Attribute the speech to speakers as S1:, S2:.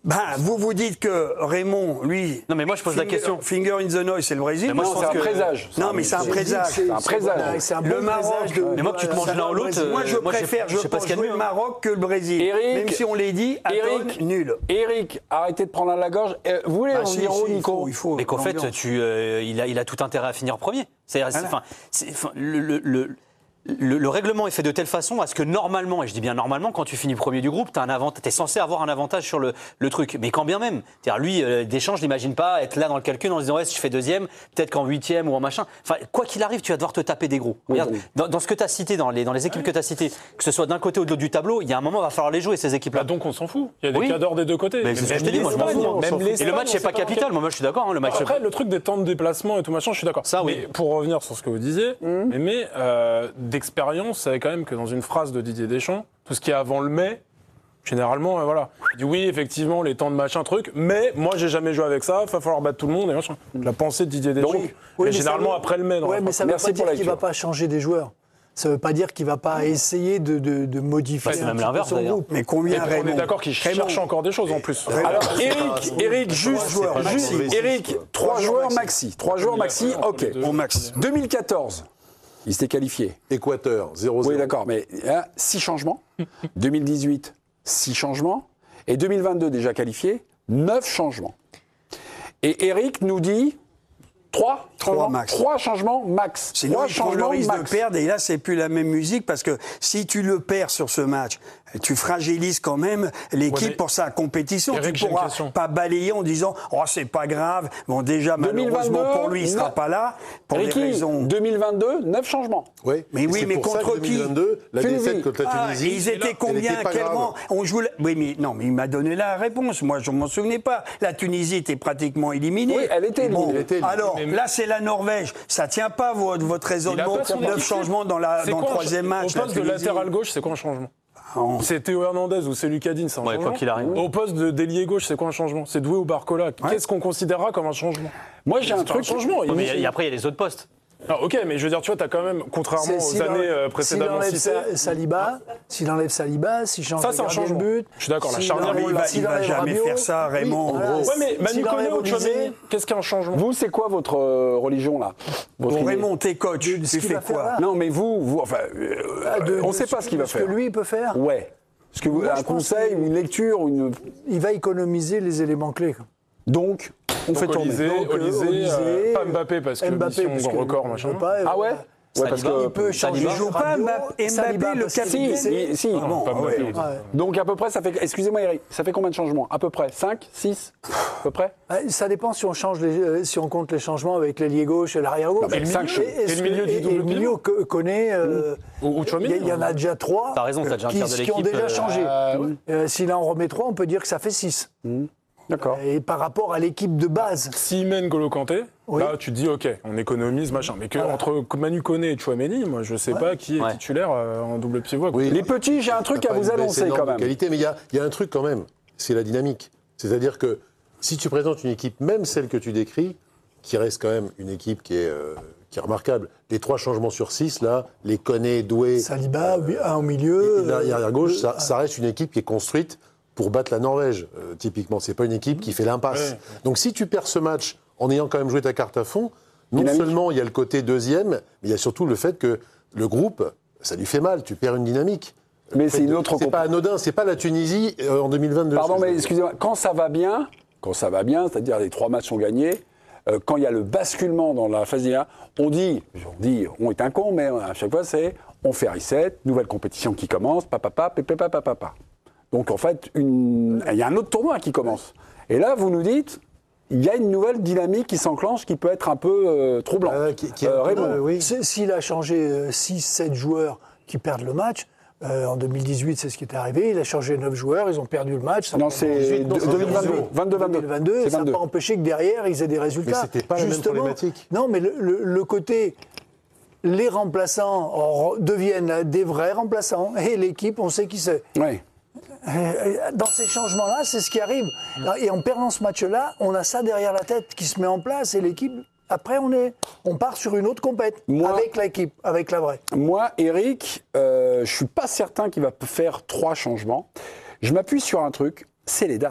S1: Vous dites que Raymond, lui...
S2: Non, mais moi, je pose la question.
S1: Finger in the noise, c'est le Brésil.
S2: Mais moi,
S3: c'est un présage.
S1: Non, mais c'est un présage.
S3: C'est un présage.
S1: Le Maroc...
S2: Mais moi, que tu te manges l'un ou l'autre...
S1: Moi, je préfère jouer le Maroc que le Brésil.
S3: Eric,
S1: même si on les dit, nul.
S3: Eric, arrêtez de prendre un lagorge. Vous voulez en dire où, Nico?
S1: Il faut.
S2: Mais qu'en fait, il a tout intérêt à finir premier. Le règlement est fait de telle façon à ce que normalement, et je dis bien normalement, quand tu finis premier du groupe, t'es censé avoir un avantage sur le truc. Mais quand bien même. C'est-à-dire, lui, Deschamps, je n'imagine pas être là dans le calcul en se disant, ouais, si je fais deuxième, peut-être qu'en huitième ou en machin. Enfin, quoi qu'il arrive, tu vas devoir te taper des gros. Regarde, dans ce que tu as cité, dans les équipes que tu as citées, que ce soit d'un côté ou de l'autre du tableau, il y a un moment, il va falloir les jouer, ces équipes-là.
S4: Donc on s'en fout. Il y a des cadors des deux côtés.
S2: Mais c'est ce que je te dis, moi je m'en fous. Et le match, c'est pas capital. Moi, je suis d'accord.
S4: Après, le truc des temps de déplacement et tout machin, je suis d'accord.
S2: Ça, oui.
S4: Mais pour revenir sur ce que vous disiez, mais d'expérience, quand même que dans une phrase de Didier Deschamps, tout ce qui est avant le mai, généralement, voilà. Il dit oui, effectivement, les temps de machin, truc, mais moi, j'ai jamais joué avec ça, il va falloir battre tout le monde et machin. La pensée de Didier Deschamps.
S5: Oui,
S4: généralement après le mai.
S5: Oui, mais ça ne veut pas dire qu'il ne va pas changer des joueurs. Ça ne veut pas dire qu'il ne va pas essayer de modifier
S2: c'est même l'inverse,
S5: son groupe.
S1: Mais combien
S4: on est d'accord qu'il cherche encore des choses en plus.
S3: Alors, Eric, Eric, 3 joueurs maxi. 3 joueurs maxi, ok.
S1: Au max.
S3: 2014. Il s'était qualifié.
S6: Équateur, 0-0.
S3: Oui, d'accord, mais 6 changements. 2018, 6 changements. Et 2022, déjà qualifié, 9 changements. Et Eric nous dit 3 changements max.
S1: Sinon, il prend le risque de perdre. Et là, c'est plus la même musique parce que si tu le perds sur ce match, tu fragilises quand même l'équipe pour sa compétition.
S4: Eric,
S1: tu ne pourras pas balayer en disant « Oh, c'est pas grave ». Bon, déjà, malheureusement pour lui, il ne sera pas là. Pour des raisons...
S3: 2022, 9 changements.
S6: Oui,
S1: mais contre qui
S6: 2022, la défaite contre la Tunisie.
S1: Ils étaient combien? Quel rang? On joue. Oui, mais non, mais il m'a donné la réponse. Moi, je m'en souvenais pas. La Tunisie était pratiquement éliminée.
S3: Oui, elle était éliminée.
S1: Alors, là, c'est la Norvège. Ça tient pas votre raisonnement. 9 changements dans le troisième match.
S4: Au poste de latéral gauche, c'est quoi un changement? C'est Théo Hernandez ou c'est Lucadine, c'est un changement.
S2: Quoi qu'il arrive.
S4: Au poste de d'ailier gauche, c'est quoi un changement? C'est Doué ou Barcola? Qu'est-ce qu'on considérera comme un changement?
S3: Moi, j'ai un truc.
S4: Changement.
S2: Mais après, il y a les autres postes.
S4: Ah, ok, mais je veux dire, tu vois, t'as quand même, contrairement aux années précédemment citées...
S5: S'il enlève Saliba, s'il change de gardien de but...
S4: Je suis d'accord, la charnière...
S1: Il va jamais faire ça, Raymond.
S4: Ouais, mais Manu Koné ou Tchouaméni, qu'est-ce qu'un changement?
S3: Vous, c'est quoi votre religion, là?
S1: Bon, Raymond, t'es coach, tu fais quoi?
S3: Non, mais vous enfin... on ne sait pas ce qu'il va faire.
S5: Ce que lui, il peut faire?
S3: Ouais. Est-ce que vous, un conseil, une lecture,
S5: Il va économiser les éléments clés.
S3: Donc, on fait tourner.
S4: Olysée, pas Mbappé parce que mission record, machin.
S3: Ah ouais?
S1: Ouais, parce qu'il peut changer. Il joue pas Mbappé, le capitaine.
S3: Si. Donc à peu près, ça fait. Excusez-moi, Eric, ça fait combien de changements? À peu près 5, 6 à peu près?
S5: Ça dépend si on si on compte les changements avec l'ailier gauche et l'arrière gauche.
S4: Et le milieu du double pivot.
S5: Le milieu connaît. Il y en a déjà 3 qui ont déjà changé. S'il en remet 3, on peut dire que ça fait 6.
S3: D'accord.
S5: Et par rapport à l'équipe de base.
S4: S'il mène N'Golo Kanté, là tu te dis ok, on économise machin. Mais entre Manu Koné et Tchouaméni, moi je sais pas qui est titulaire en double pivot.
S6: Oui.
S3: Les petits, j'ai un truc à vous annoncer quand même.
S6: Qualité, mais il y a un truc quand même, c'est la dynamique. C'est-à-dire que si tu présentes une équipe, même celle que tu décris, qui reste quand même une équipe qui est remarquable. Les 3 changements sur 6, là, les Koné, Doué...
S5: Saliba, un au milieu...
S6: Et l'arrière gauche, ça reste une équipe qui est construite pour battre la Norvège, typiquement. C'est pas une équipe qui fait l'impasse. Donc si tu perds ce match en ayant quand même joué ta carte à fond, non seulement il y a le côté deuxième, mais il y a surtout le fait que le groupe, ça lui fait mal, tu perds une dynamique.
S3: Mais c'est une autre...
S6: C'est pas anodin, c'est pas la Tunisie en 2022.
S3: Pardon, mais excusez-moi, quand ça va bien, c'est-à-dire les 3 matchs sont gagnés, quand il y a le basculement dans la phase 1, on est un con, mais à chaque fois c'est, on fait reset, nouvelle compétition qui commence, papa. Donc en fait, il y a un autre tournoi qui commence. Et là, vous nous dites, il y a une nouvelle dynamique qui s'enclenche qui peut être un peu troublante.
S5: Raymond, s'il a changé 6-7 joueurs qui perdent le match, en 2018, c'est ce qui est arrivé, il a changé 9 joueurs, ils ont perdu le match.
S3: Non, c'est 2022.
S5: Ça n'a pas empêché que derrière, ils aient des résultats.
S6: Mais c'était pas la même problématique.
S5: Non, mais le côté... Les remplaçants deviennent des vrais remplaçants. Et l'équipe, on sait qui c'est.
S3: Oui.
S5: Dans ces changements-là, c'est ce qui arrive. Et en perdant ce match-là, on a ça derrière la tête qui se met en place et l'équipe, après, on part sur une autre compète avec l'équipe, avec la vraie.
S3: Moi, Eric, je suis pas certain qu'il va faire 3 changements. Je m'appuie sur un truc, c'est les dates.